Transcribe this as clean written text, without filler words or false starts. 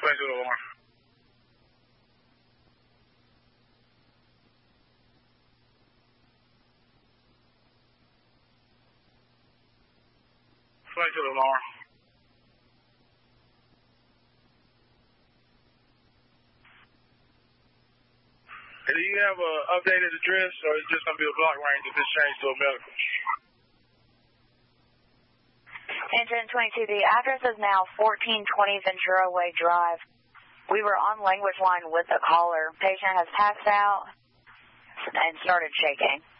Flash to the alarm. Flash to the alarm. Do you have an updated address, or is it just going to be a block range if it's changed to a medical? Engine 22, the address is now 1420 Ventura Way Drive. We were on language line with the caller. Patient has passed out and started shaking.